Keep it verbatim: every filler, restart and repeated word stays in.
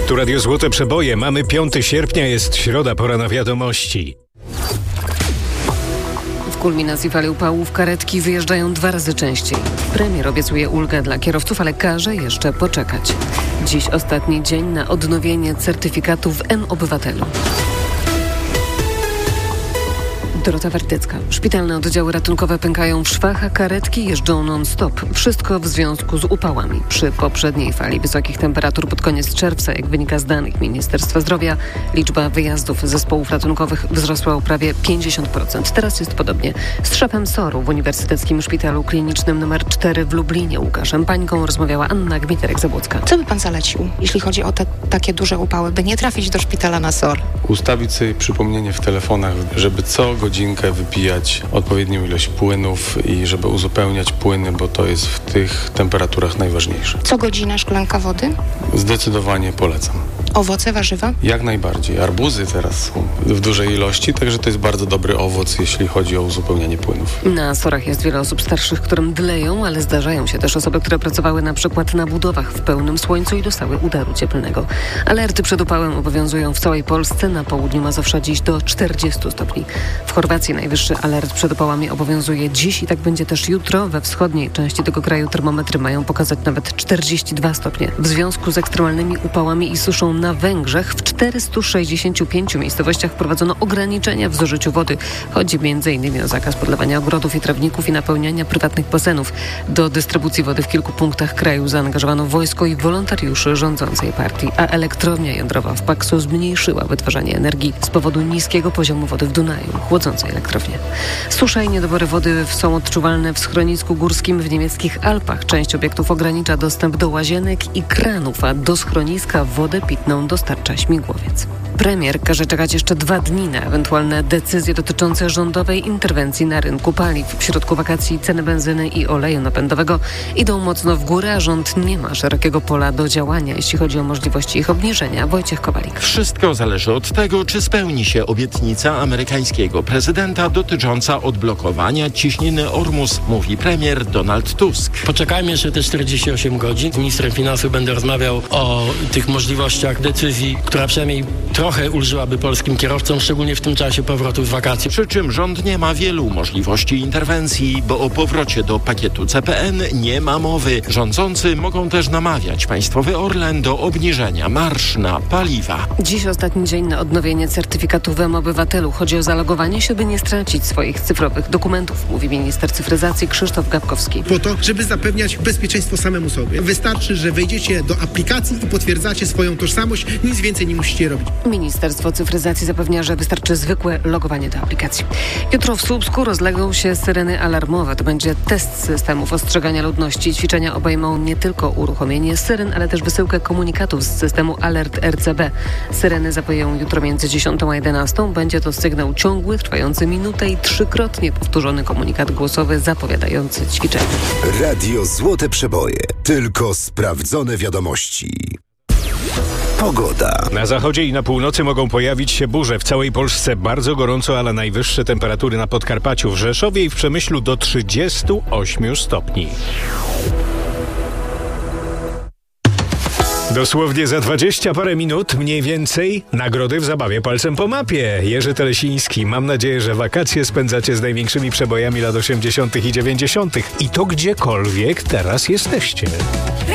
Tu Radio Złote Przeboje. Mamy piątego sierpnia, jest środa, pora na wiadomości. W kulminacji fali upałów karetki wyjeżdżają dwa razy częściej. Premier obiecuje ulgę dla kierowców, ale każe jeszcze poczekać. Dziś ostatni dzień na odnowienie certyfikatu w M-Obywatelu. Dorota Wertycka. Szpitalne oddziały ratunkowe pękają w szwach, a karetki jeżdżą non-stop. Wszystko w związku z upałami. Przy poprzedniej fali wysokich temperatur pod koniec czerwca, jak wynika z danych Ministerstwa Zdrowia, liczba wyjazdów zespołów ratunkowych wzrosła o prawie pięćdziesiąt procent. Teraz jest podobnie. Z szefem S O R-u w Uniwersyteckim Szpitalu Klinicznym nr cztery w Lublinie, Łukaszem Pańką, rozmawiała Anna Gmiterek-Zabłocka. Co by pan zalecił, jeśli chodzi o te takie duże upały, by nie trafić do szpitala na S O R? Ustawić sobie przypomnienie w telefonach, żeby co godzinę wypijać odpowiednią ilość płynów i żeby uzupełniać płyny, bo to jest w tych temperaturach najważniejsze. Co godzinę szklanka wody? Zdecydowanie polecam. Owoce, warzywa? Jak najbardziej. Arbuzy teraz są w dużej ilości, także to jest bardzo dobry owoc, jeśli chodzi o uzupełnianie płynów. Na S O R-ach jest wiele osób starszych, którym dleją, ale zdarzają się też osoby, które pracowały na przykład na budowach w pełnym słońcu i dostały udaru cieplnego. Alerty przed upałem obowiązują w całej Polsce, na południu Mazowsza dziś do czterdziestu stopni. W Chorwacji najwyższy alert przed upałami obowiązuje dziś i tak będzie też jutro. We wschodniej części tego kraju termometry mają pokazać nawet czterdzieści dwa stopnie. W związku z ekstremalnymi upałami i suszą na Węgrzech w czterystu sześćdziesięciu pięciu miejscowościach wprowadzono ograniczenia w zużyciu wody. Chodzi między innymi o zakaz podlewania ogrodów i trawników i napełniania prywatnych basenów. Do dystrybucji wody w kilku punktach kraju zaangażowano wojsko i wolontariuszy rządzącej partii, a elektrownia jądrowa w Paksu zmniejszyła wytwarzanie energii z powodu niskiego poziomu wody w Dunaju, chłodzącej elektrownię. Susza i niedobory wody są odczuwalne w schronisku górskim w niemieckich Alpach. Część obiektów ogranicza dostęp do łazienek i kranów, a do schroniska wodę pitną dostarcza śmigłowiec. Premier każe czekać jeszcze dwa dni na ewentualne decyzje dotyczące rządowej interwencji na rynku paliw. W środku wakacji ceny benzyny i oleju napędowego idą mocno w górę, a rząd nie ma szerokiego pola do działania, jeśli chodzi o możliwości ich obniżenia. Wojciech Kowalik. Wszystko zależy od tego, czy spełni się obietnica amerykańskiego prezydenta dotycząca odblokowania ciśniny Ormus, mówi premier Donald Tusk. Poczekajmy jeszcze te czterdzieści osiem godzin. Z ministrem finansów będę rozmawiał o tych możliwościach decyzji, która przynajmniej trochę ulżyłaby polskim kierowcom, szczególnie w tym czasie powrotu z wakacji. Przy czym rząd nie ma wielu możliwości interwencji, bo o powrocie do pakietu C P N nie ma mowy. Rządzący mogą też namawiać państwowy Orlen do obniżenia marż na paliwa. Dziś ostatni dzień na odnowienie certyfikatu w M-Obywatelu. Chodzi o zalogowanie się, by nie stracić swoich cyfrowych dokumentów, mówi minister cyfryzacji Krzysztof Gawkowski. Po to, żeby zapewniać bezpieczeństwo samemu sobie. Wystarczy, że wejdziecie do aplikacji i potwierdzacie swoją tożsamość. Nic więcej nie musicie robić. Ministerstwo Cyfryzacji zapewnia, że wystarczy zwykłe logowanie do aplikacji. Jutro w Słupsku rozlegną się syreny alarmowe. To będzie test systemów ostrzegania ludności. Ćwiczenia obejmą nie tylko uruchomienie syren, ale też wysyłkę komunikatów z systemu Alert R C B. Syreny zapoją jutro między dziesiątą a jedenastą. Będzie to sygnał ciągły, trwający minutę i trzykrotnie powtórzony komunikat głosowy zapowiadający ćwiczenie. Radio Złote Przeboje. Tylko sprawdzone wiadomości. Pogoda. Na zachodzie i na północy mogą pojawić się burze. W całej Polsce bardzo gorąco, ale najwyższe temperatury na Podkarpaciu, w Rzeszowie i w Przemyślu do trzydziestu ośmiu stopni. Dosłownie za dwadzieścia parę minut, mniej więcej, nagrody w zabawie palcem po mapie. Jerzy Telesiński. Mam nadzieję, że wakacje spędzacie z największymi przebojami lat osiemdziesiątych i dziewięćdziesiątych. I to gdziekolwiek teraz jesteście.